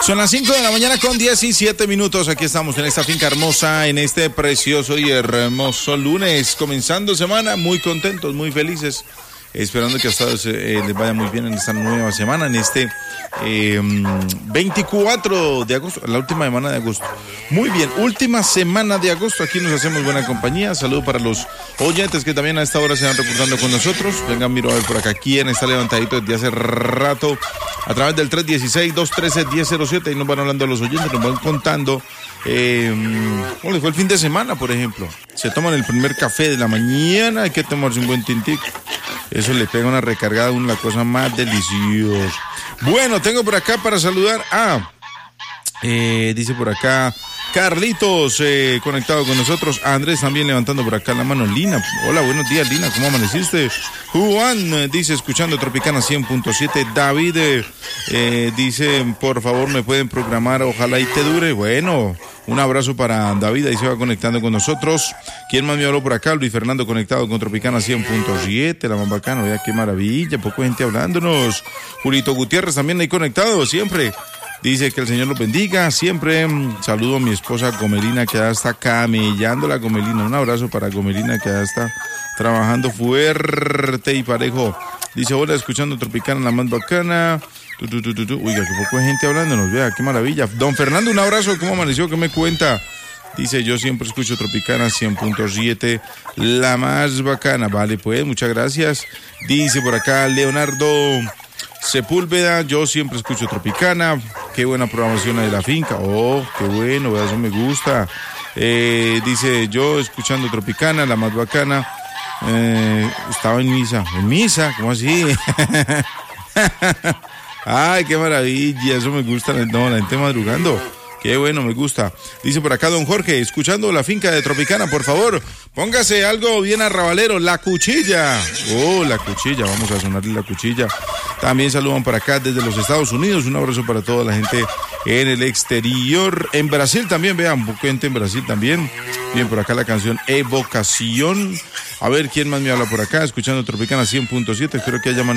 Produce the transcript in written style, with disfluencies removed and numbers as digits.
Son las 5 de la mañana con 17 minutos. Aquí estamos en esta finca hermosa, en este precioso y hermoso lunes. Comenzando semana, muy contentos, muy felices. Esperando que a ustedes les vaya muy bien en esta nueva semana, en este 24 de agosto, la última semana de agosto. Muy bien, última semana de agosto, aquí nos hacemos buena compañía. Saludo para los oyentes que también a esta hora se van reportando con nosotros. Vengan, miro a ver por acá, ¿quién está levantadito desde hace rato? A través del 316-213-1007, y nos van hablando los oyentes, nos van contando cómo les fue el fin de semana, por ejemplo. Se toman el primer café de la mañana, hay que tomarse un buen tintico. Eso le pega una recargada, la cosa más deliciosa. Bueno, tengo por acá para saludar a, dice por acá, Carlitos, conectado con nosotros. Andrés también levantando por acá la mano. Lina, hola, buenos días, Lina, ¿cómo amaneciste? Juan dice, escuchando Tropicana 100.7. David dice, por favor, me pueden programar, ojalá y te dure. Bueno, un abrazo para David, ahí se va conectando con nosotros. ¿Quién más me habló por acá? Luis Fernando, conectado con Tropicana 100.7, la más bacana, vea qué maravilla, poco gente hablándonos. Julito Gutiérrez también ahí conectado, siempre. Dice que el Señor los bendiga, siempre. Saludo a mi esposa Gomelina, que ya está camellando la Gomelina. Un abrazo para Gomelina, que ya está trabajando fuerte y parejo. Dice, hola, escuchando Tropicana, la más bacana. Oiga, que poco hay gente hablándonos, vea, qué maravilla. Don Fernando, un abrazo, ¿cómo amaneció? ¿Qué me cuenta? Dice, yo siempre escucho Tropicana 100.7, la más bacana. Vale, pues, muchas gracias. Dice por acá Leonardo Sepúlveda, yo siempre escucho Tropicana. Qué buena programación de la finca. Oh, qué bueno, eso me gusta. Dice, yo escuchando Tropicana, la más bacana. Estaba en misa. ¿En misa? ¿Cómo así? Ay, qué maravilla, eso me gusta. No, la gente madrugando. Qué bueno, me gusta. Dice por acá don Jorge, escuchando la finca de Tropicana, por favor, póngase algo bien arrabalero, La Cuchilla. Oh, La Cuchilla, vamos a sonarle La Cuchilla. También saludan por acá desde los Estados Unidos. Un abrazo para toda la gente en el exterior. En Brasil también, vean, gente en Brasil también. Bien, por acá la canción Evocación. A ver, ¿quién más me habla por acá? Escuchando Tropicana 100.7, espero que haya